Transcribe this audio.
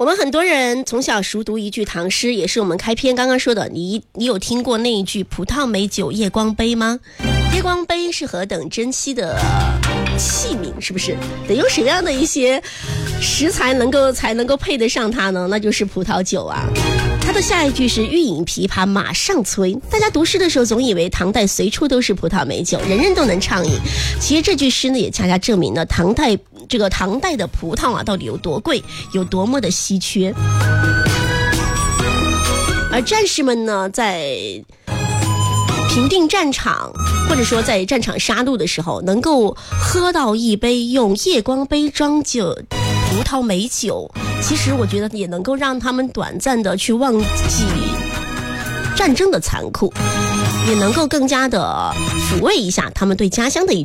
我们很多人从小熟读一句唐诗，也是我们开篇刚刚说的，你有听过那一句葡萄美酒夜光杯吗？夜光杯是何等珍惜的器皿，是不是得用什么样的一些食材才能够配得上它呢？那就是葡萄酒啊。它的下一句是欲饮琵琶马上催。大家读诗的时候总以为唐代随处都是葡萄美酒，人人都能畅饮。其实这句诗呢也恰恰证明了唐代的葡萄啊到底有多贵，有多么的稀缺。而战士们呢在平定战场或者说在战场杀戮的时候，能够喝到一杯用夜光杯装酒葡萄美酒，其实我觉得也能够让他们短暂的去忘记战争的残酷，也能够更加的抚慰一下他们对家乡的一